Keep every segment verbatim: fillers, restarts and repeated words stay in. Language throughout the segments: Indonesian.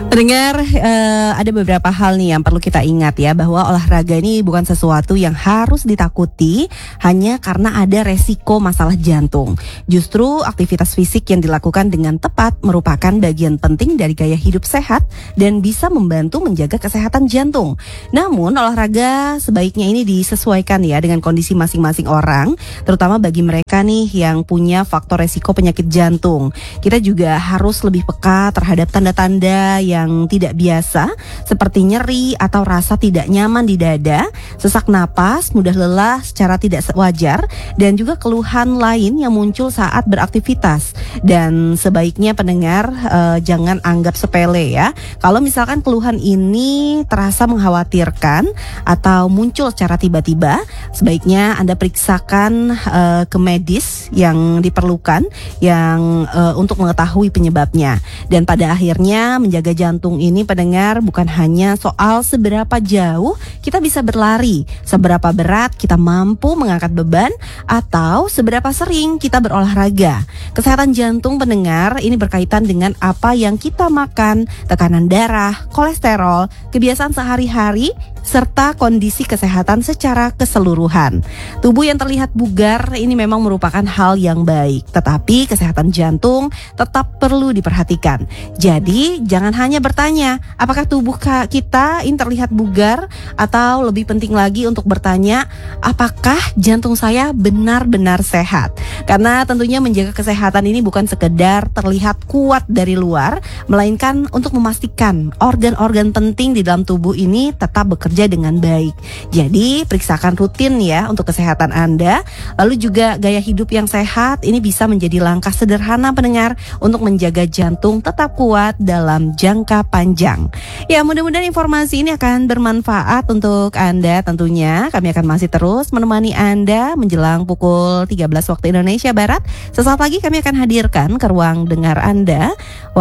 Pendengar, eh, ada beberapa hal nih yang perlu kita ingat ya, bahwa olahraga ini bukan sesuatu yang harus ditakuti hanya karena ada resiko masalah jantung. Justru aktivitas fisik yang dilakukan dengan tepat merupakan bagian penting dari gaya hidup sehat dan bisa membantu menjaga kesehatan jantung. Namun olahraga sebaiknya ini disesuaikan ya dengan kondisi masing-masing orang, terutama bagi mereka nih yang punya faktor resiko penyakit jantung. Kita juga harus lebih peka terhadap tanda-tanda yang yang tidak biasa seperti nyeri atau rasa tidak nyaman di dada, sesak napas, mudah lelah secara tidak wajar, dan juga keluhan lain yang muncul saat beraktivitas. Dan sebaiknya pendengar eh, jangan anggap sepele ya. Kalau misalkan keluhan ini terasa mengkhawatirkan atau muncul secara tiba-tiba, sebaiknya Anda periksakan eh, ke medis yang diperlukan yang eh, untuk mengetahui penyebabnya. Dan pada akhirnya menjaga jantung Jantung ini pendengar bukan hanya soal seberapa jauh kita bisa berlari, seberapa berat kita mampu mengangkat beban, atau seberapa sering kita berolahraga. Kesehatan jantung pendengar ini berkaitan dengan apa yang kita makan, tekanan darah, kolesterol, kebiasaan sehari-hari, serta kondisi kesehatan secara keseluruhan. Tubuh yang terlihat bugar ini memang merupakan hal yang baik, tetapi kesehatan jantung tetap perlu diperhatikan. Jadi jangan hanya bertanya apakah tubuh kita ini terlihat bugar, atau lebih penting lagi untuk bertanya apakah jantung saya benar-benar sehat. Karena tentunya menjaga kesehatan ini bukan sekedar terlihat kuat dari luar, melainkan untuk memastikan organ-organ penting di dalam tubuh ini tetap bekerja dengan baik. Jadi periksakan rutin ya untuk kesehatan Anda. Lalu juga gaya hidup yang sehat ini bisa menjadi langkah sederhana pendengar untuk menjaga jantung tetap kuat dalam jangka panjang. Ya, mudah-mudahan informasi ini akan bermanfaat untuk Anda tentunya. Kami akan masih terus menemani Anda menjelang pukul tiga belas waktu Indonesia Barat. Sesaat lagi kami akan hadirkan ke ruang dengar Anda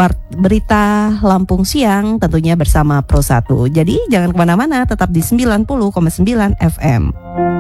berita Lampung Siang tentunya bersama Pro satu. Jadi jangan kemana-mana, tetap di sembilan puluh koma sembilan F M.